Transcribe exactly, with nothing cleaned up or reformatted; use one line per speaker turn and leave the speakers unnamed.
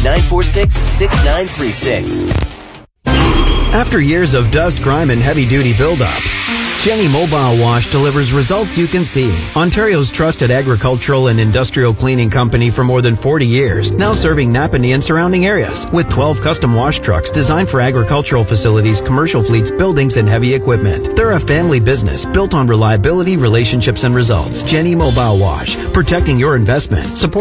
nine four six, six nine three six.
After years of dust, grime, and heavy-duty buildup, Jenny Mobile Wash delivers results you can see. Ontario's trusted agricultural and industrial cleaning company for more than forty years, now serving Napanee and surrounding areas with twelve custom wash trucks designed for agricultural facilities, commercial fleets, buildings, and heavy equipment. They're a family business built on reliability, relationships, and results. Jenny Mobile Wash, protecting your investment. Support